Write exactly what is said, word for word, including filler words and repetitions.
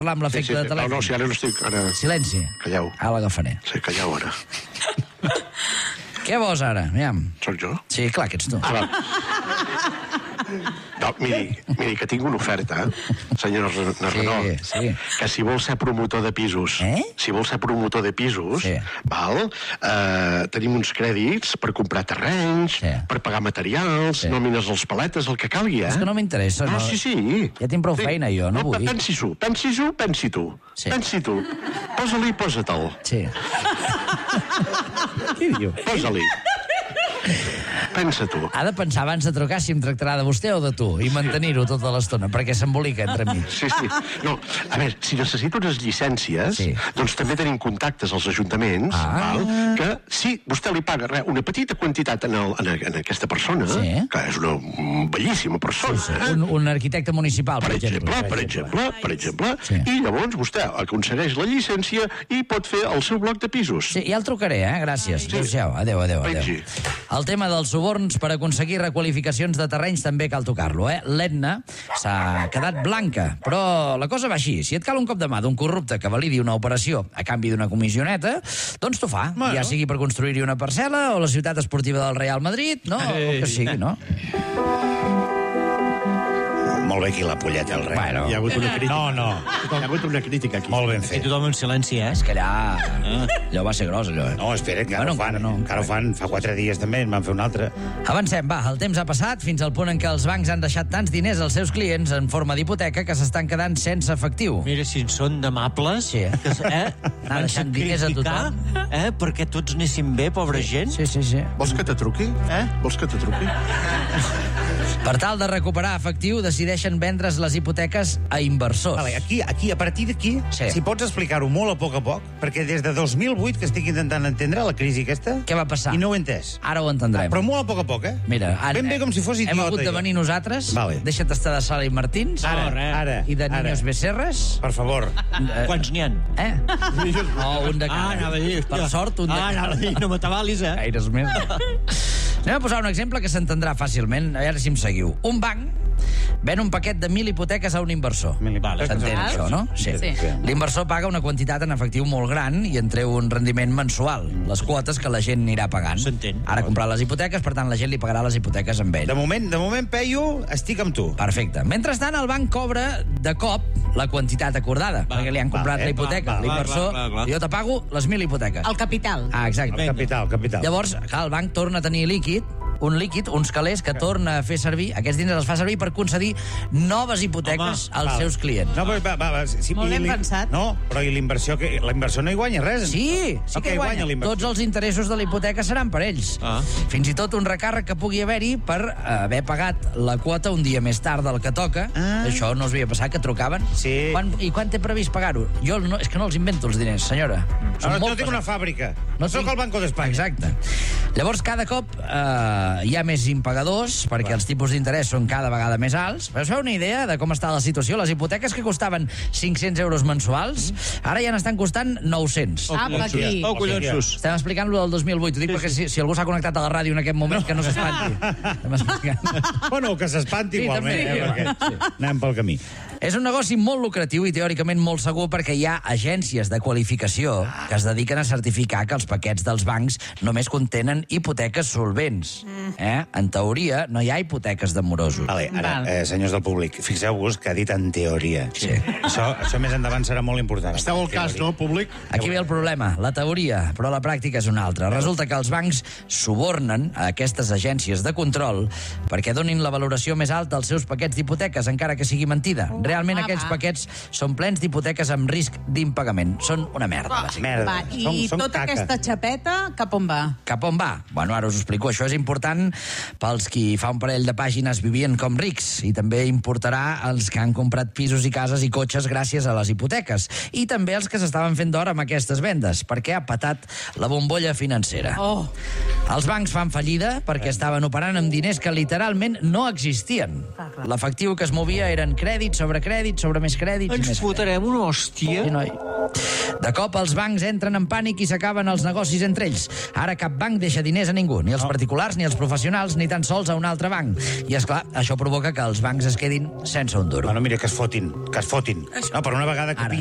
parlar amb l'efecte sí, sí. de telèfon. No, no, si ara no estic... Ara... Silenci. Calleu. Ara l'agafaré. Sí, calleu ara. Què vols ara? Aviam. Soc jo? Sí, clar que ets tu. Ah, va. No, miri, miri, que tinc una oferta, senyor Narrador, Sí, sí. que si vol ser promotor de pisos, Eh? si vol ser promotor de pisos, Sí. val, eh, tenim uns crèdits per comprar terrenys, Sí. per pagar materials, Sí. nòmines als paletes, el que calgui, eh? És que no m'interessa, no. No, sí, sí. Ja tinc prou feina, jo, no vull. Pensi-s'ho, pensi-s'ho, pensi tu. Sí. Pensi tu. Posa-li, posa-te'l. Sí. Què diu? Posa-li. Pensa tu. Ha de pensar abans de trucar si em tractarà de vostè o de tu i mantenir-ho tota l'estona, perquè s'embolica entre mi. Sí, sí. No, a veure, si necessito unes llicències, Sí. doncs també tenim contactes als ajuntaments, Ah. val, que si vostè li paga res, una petita quantitat en, el, en, en aquesta persona, Sí. que és una bellíssima persona, Sí, eh? un, un arquitecte municipal, per exemple, per exemple, per exemple, Sí. i llavors vostè aconsegueix la llicència i pot fer el seu bloc de pisos. Sí, ja el trucaré, eh? Gràcies. Adéu-siau. Adéu, adéu, adéu. Pengi. El tema dels suborns per aconseguir requalificacions de terrenys també cal tocar-lo, eh? L'Etna s'ha quedat blanca, però la cosa va així. Si et cal un cop de mà d'un corrupte que validi una operació a canvi d'una comissioneta, doncs t'ho fa. Bueno. Ja sigui per construir-hi una parcel·la o la ciutat esportiva del Real Madrid, no? O el que sigui, no? Molt bé aquí la polleta, el rei. Bueno, Hi ha hagut una crítica. No, no. Hi ha hagut una crítica aquí. Molt ben I fet. tothom en silenci, eh? és que allà... Allò va ser gros, allò, eh? No, espera, que ara Bueno, ho fan. encara no. Encara ho fan. Fa quatre dies també en van fer un altre. Avancem, va, el temps ha passat fins al punt en què els bancs han deixat tants diners als seus clients en forma d'hipoteca que s'estan quedant sense efectiu. Mira, si en són d'amables, Sí. que, eh? Anar deixant diners a criticar, eh? Perquè tots anéssim bé, pobra gent. Sí, sí, sí. Vols que te truqui? Eh? Vols que te truqui? Per tal de recuperar efectiu, decideixen vendre's les hipoteques a inversors. Vale, aquí, aquí, a partir d'aquí, Sí. si pots explicar-ho molt a poc a poc, perquè des de dos mil vuit que estic intentant entendre la crisi aquesta, Què va passar? i no ho he entès. Ara ho entendrem. Però molt a poc a poc, eh? Mira, ara, Ben bé com si fos Hem idiota, hagut de jo. venir nosaltres. Vale. Deixa't estar de Sala i Martins. Ara, res. ara, I de Niños ara. Becerres. Per favor. Eh, Quants n'hi ha? Eh? Oh, un de cada. Ah, anava a dir... Per sort, un de Ah, anava a dir, no m'atabalis, eh? Gaires més. Anem a posar un exemple que s'entendrà fàcilment, a veure si em seguiu. Un banc ven un paquet de mil hipoteques a un inversor. Vale. S'entén això, no? Sí. Sí. L'inversor paga una quantitat en efectiu molt gran i en treu un rendiment mensual, les quotes que la gent anirà pagant. S'entén. Ara ha comprat les hipoteques, per tant la gent li pagarà les hipoteques amb ell. De moment, de moment, Peyu, estic amb tu. Perfecte. Mentrestant, el banc cobra de cop la quantitat acordada, Va, perquè li han comprat va, la eh, hipoteca. va, va, L'inversor, clar, clar, clar. jo te pago les mil hipoteques. El capital. Ah, exacte. Capital, capital. Llavors, clar, el banc torna a tenir líquid, un líquid, uns calés que torna a fer servir, aquests diners els fa servir per concedir noves hipoteques Home, als Val. seus clients. No, però, va, va, va, sí, Molt i ben li- pensat. No, però i l'inversió, que l'inversor no hi guanya res? Sí, sí Ok, que guanya. l'inversor. Tots els interessos de la hipoteca seran per ells. Ah. Fins i tot un recàrrec que pugui haver-hi per haver pagat la quota un dia més tard del que toca. Ah. Això no us havia passat, que trucaven? Sí. Quan, I quan té previst pagar-ho? Jo no, és que no els invento, els diners, senyora. Són No, molt no tinc una pesats. fàbrica. No No soc tinc- el Banco d'Espanya. Exacte. Llavors, cada cop eh, hi ha més impagadors, perquè els tipus d'interès són cada vegada més alts. Però us feu una idea de com està la situació? Les hipoteques que costaven cinc-cents euros mensuals, ara ja n'estan costant nou-cents. Ah, per aquí. Oh, collonsos. Estem explicant-lo del dos mil vuit. Ho dic perquè si, si algú s'ha connectat a la ràdio en aquest moment, que no s'espanti. Estem explicant. Bueno, que s'espanti Sí, igualment, també. eh, perquè anem pel camí. És un negoci molt lucratiu i teòricament molt segur perquè hi ha agències de qualificació que es dediquen a certificar que els paquets dels bancs només contenen hipoteques solvents. Eh? En teoria, no hi ha hipoteques de morosos. Vale, ara, Val. eh, senyors del públic, fixeu-vos que ha dit en teoria. Sí. Això, això més endavant serà molt important. Esteu al cas, no, públic? Aquí ve el problema, la teoria, però la pràctica és una altra. Resulta que els bancs subornen a aquestes agències de control perquè donin la valoració més alta als seus paquets d'hipoteques, encara que sigui mentida. Realment Ah, aquests va. paquets són plens d'hipoteques amb risc d'impagament. Són una merda, bàsicament. Merda. Va, i Som- som tota caca. aquesta xapeta, cap on va? Cap on va? Bueno, ara us ho explico. Això és important pels qui fa un parell de pàgines vivien com rics i també importarà als que han comprat pisos i cases i cotxes gràcies a les hipoteques i també els que s'estaven fent d'hora amb aquestes vendes perquè ha patat la bombolla financera. Oh. Els bancs fan fallida perquè estaven operant amb diners que literalment no existien. L'efectiu que es movia eren crèdits sobre crèdits sobre més crèdits i Ens més crèdits. fotrem una hòstia. Sí, noi. De cop, els bancs entren en pànic i s'acaben els negocis entre ells. Ara cap banc deixa diners a ningú, ni els particulars, ni els professionals, ni tan sols a un altre banc. I, és clar, això provoca que els bancs es quedin sense un duro. Bueno, mira, que es fotin, que es fotin. No, per una vegada que Ara.